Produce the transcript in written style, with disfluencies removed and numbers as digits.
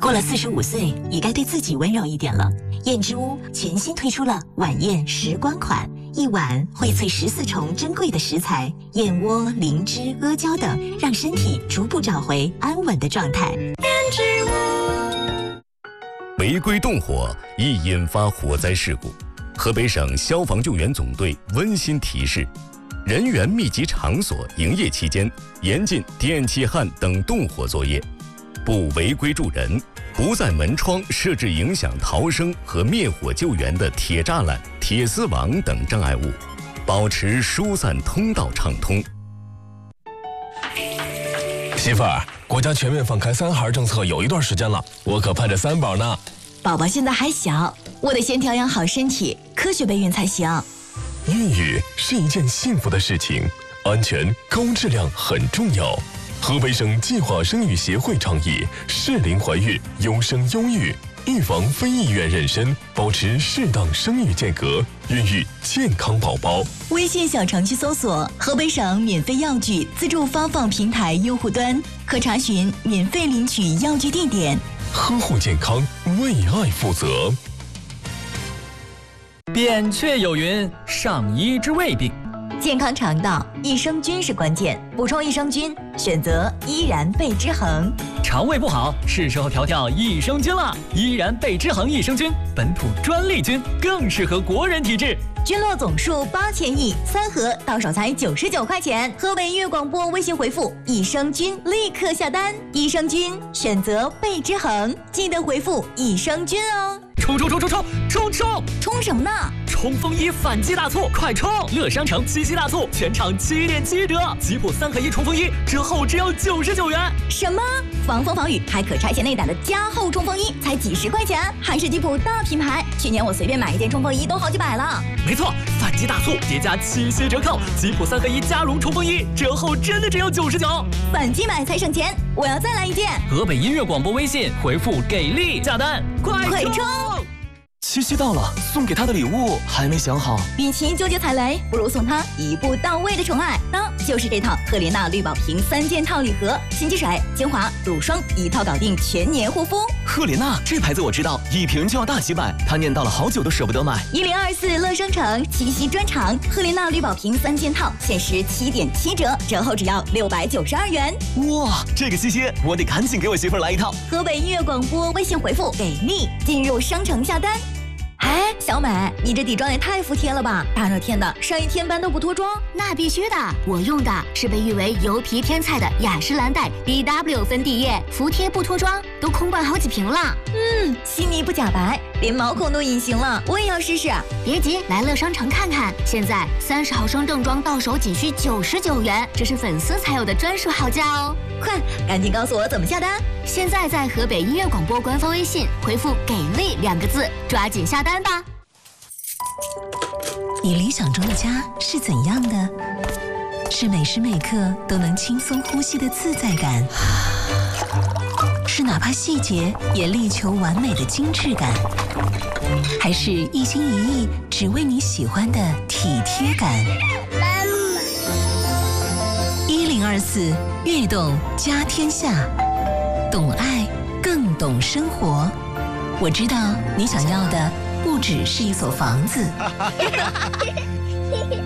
过了45岁，也该对自己温柔一点了。燕之屋全新推出了晚宴时光款，一碗荟萃14重珍贵的食材，燕窝、灵芝、阿胶等，让身体逐步找回安稳的状态。燕之屋。违规动火易引发火灾事故，河北省消防救援总队温馨提示：人员密集场所营业期间，严禁电气焊等动火作业，不违规助人，不在门窗设置影响逃生和灭火救援的铁栅栏、铁丝网等障碍物，保持疏散通道畅通。 媳妇儿，国家全面放开3孩政策有一段时间了，我可盼着3宝呢。 宝宝现在还小，我得先调养好身体，科学备孕才行。 孕育是一件幸福的事情，安全高质量很重要。河北省计划生育协会倡议适龄怀孕，优生优育，预防非意愿妊娠，保持适当生育间隔，孕育健康宝宝。 微信小程序搜索河北省免费药具自助发放平台用户端，可查询免费领取药具地点。 呵护健康，为爱负责。 扁鹊有云：上医之未病。 健康肠道，益生菌是关键，补充益生菌，选择依然贝之恒。 肠胃不好，是时候调调益生菌了。依然贝之恒益生菌，本土专利菌，更适合国人体质。 菌落总数8000亿，3盒到手才99块钱。河北音乐广播微信回复益生菌，立刻下单。益生菌选择贝之恒，记得回复益生菌哦。 冲什么呢？ 冲锋衣反击大促，快冲！乐商城7夕大促，全场7.7折，吉普3合1冲锋衣折后只要99元。 什么？防风防雨还可拆卸内胆的加厚冲锋衣才几十块钱，还是吉普大品牌。去年我随便买一件冲锋衣都好几百了。 没错，反击大促叠加7夕折扣，吉普3合1加绒冲锋衣折后真的只要99。 反击买才省钱，我要再来一件。 河北音乐广播微信回复给力下单，快冲！ 七夕到了，送给他的礼物还没想好。 与其纠结踩雷，不如送他一步到位的宠爱。当就是这套赫莲娜绿宝瓶3件套礼盒，洗洁水、精华、乳霜一套搞定全年护肤。 赫莲娜这牌子我知道，一瓶就要大几百，他念叨了好久都舍不得买。 1024乐商城七夕专场，赫莲娜绿宝瓶3件套限时7.7折，折后只要692元。 哇，这个七夕我得赶紧给我媳妇来一套。 河北音乐广播微信回复给力，进入商城下单。哎，小美，你这底妆也太服帖了吧！大热天的，上一天班都不脱妆？ 那必须的，我用的是被誉为油皮天菜的雅诗兰黛 BW 粉底液，服帖不脱妆，都空灌好几瓶了。 细腻不假白，连毛孔都隐形了，我也要试试。 别急，来乐商城看看，现在30毫升正装到手仅需99元，这是粉丝才有的专属好价哦！ 快，赶紧告诉我怎么下单！ 现在在河北音乐广播官方微信回复“给力”2个字，抓紧下单吧！ 你理想中的家是怎样的？是每时每刻都能轻松呼吸的自在感，是哪怕细节也力求完美的精致感，还是一心一意只为你喜欢的体贴感？1024悦动家天下，懂爱更懂生活。我知道你想要的不只是一所房子。